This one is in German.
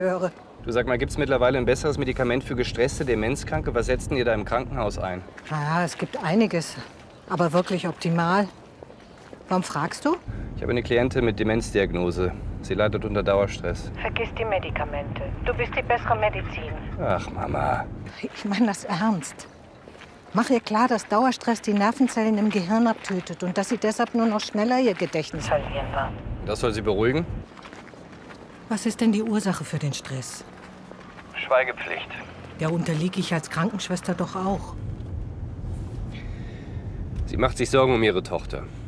höre. Du, sag mal, gibt's mittlerweile ein besseres Medikament für gestresste Demenzkranke? Was setzt denn ihr da im Krankenhaus ein? Ja, es gibt einiges, aber wirklich optimal. Warum fragst du? Ich habe eine Klientin mit Demenzdiagnose. Sie leidet unter Dauerstress. Vergiss die Medikamente. Du bist die bessere Medizin. Ach, Mama. Ich meine das ernst. Mach ihr klar, dass Dauerstress die Nervenzellen im Gehirn abtötet und dass sie deshalb nur noch schneller ihr Gedächtnis Verlieren wir. Das soll sie beruhigen? Was ist denn die Ursache für den Stress? Schweigepflicht. Der unterliege ich als Krankenschwester doch auch. Sie macht sich Sorgen um ihre Tochter.